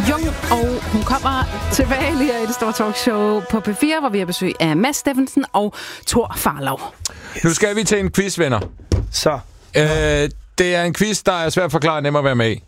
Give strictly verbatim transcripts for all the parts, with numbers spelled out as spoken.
Jung, og hun kommer tilbage lige i det store talkshow på P fire, hvor vi har besøg af Mads Steffensen og Thor Farlov. Yes. Nu skal vi til en quiz, venner. Så. Øh, det er en quiz, der er svært at forklare, nemmere at være med i.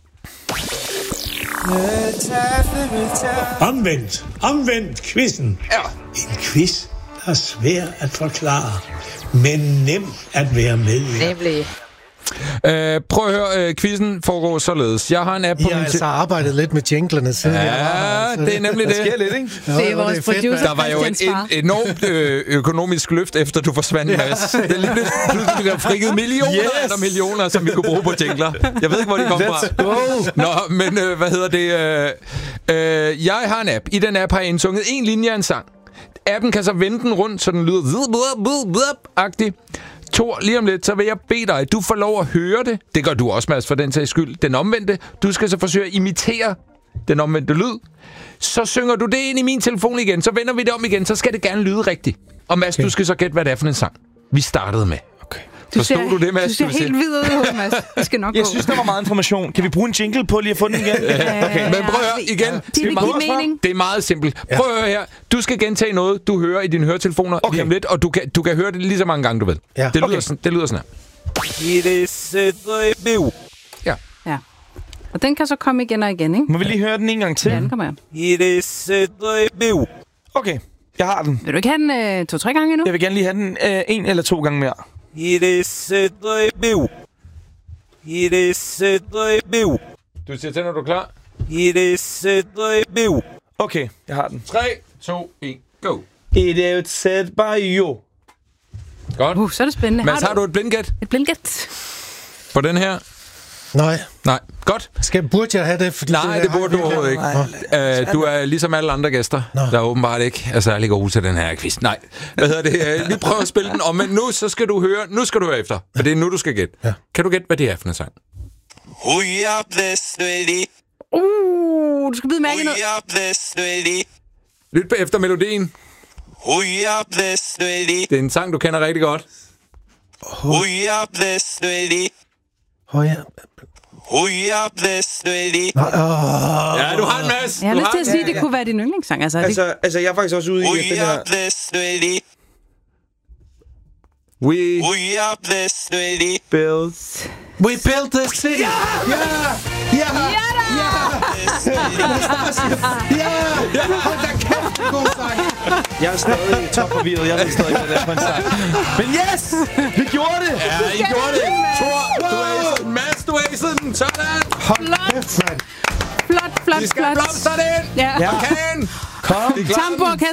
Omvendt. Omvendt quizzen. Ja. En quiz, der er svær at forklare, men nem at være med i. Nemlig. Øh, prøv at høre, øh, quizzen foregår således. Jeg har en app på Jeg har min altså arbejdet lidt med jinglerne siden. Ja, jeg var, det er nemlig det. Der sker lidt, ikke? Det er vores producer. Der var jo en, en enormt øh, økonomisk løft, efter du forsvandt, ja. Mads. Det er lige pludselig, der frikket millioner yes. og millioner, som vi kunne bruge på jingler. Jeg ved ikke, hvor de kom fra. Let's go! Nå, men øh, hvad hedder det? Øh, øh, jeg har en app. I den app har jeg indsunget en linje af en sang. Appen kan så vende den rundt, så den lyder agtig. Thor, lige om lidt, så vil jeg bede dig, du får lov at høre det. Det gør du også, Mads, for den sags skyld. Den omvendte. Du skal så forsøge at imitere den omvendte lyd. Så synger du det ind i min telefon igen. Så vender vi det om igen. Så skal det gerne lyde rigtigt. Og Mads, okay. Du skal så gætte, hvad det er for en sang, vi startede med. Okay. Forstod du, du det, Mads? Du ser helt videre ud, Mads. Det skal nok Jeg gå. synes, der var meget information. Kan vi bruge en jingle på lige at få den igen? Okay. Men prøv at høre igen. Det, det, er meget, det er meget simpelt. Prøv at høre her. Du skal gentage noget, du hører i dine høretelefoner okay. lige om lidt, og du kan, du kan høre det lige så mange gange, du vil. Ja. Det, lyder Okay. sådan, det lyder sådan her. Ja. Ja. Og den kan så komme igen og igen, ikke? Må vi lige høre den en gang til? Ja, den kommer her. Okay, jeg har den. Vil du ikke have den øh, to-tre gange endnu? Jeg vil gerne lige have den øh, en eller to gange mere. Du siger til, når du er klar. Okay, jeg har den. tre, to, et, go. It is said by you. Godt. Uh, så er det spændende. Mads, har du et blindgæt et blindgæt? på den her? Nej. Nej. Godt. Skal, burde jeg have det? Fordi Nej, det, det burde du overhovedet ikke. Uh, du er ligesom alle andre gæster, Nå. der åbenbart ikke er særlig gode til den her quiz. Nej, hvad hedder det? Uh, vi prøver at spille den om, men nu så skal du høre, nu skal du høre efter, for det er nu, du skal gætte. Ja. Kan du gætte, hvad det er for en sang? Uh, du skal vide mærke noget. Lyt efter melodien. Det er en sang, du kender rigtig godt. Højre. Ja, du har en masse. Jeg har lyst til at sige, at det kunne være din yndlingssang. Altså, Altså, det... altså, jeg er faktisk også ude i at den her... We, We are blessed built. We built this city. Ja! Ja! Ja! Ja! Ja! Ja! Hold da kæft, det er god sang. Jeg er stadig topforvirret. Jeg ved stadig, hvad det er for en sang. Men yes! Vi gjorde det! Ja, I gjorde det. Thor, du er sådan. Mads, du er sådan. Sådan. Hold kæft, mand. Flot, flot, Vi skal flot. blomstre det ind. Ja. Ja. Kan. Kom. Det er klart. Tamburorkester.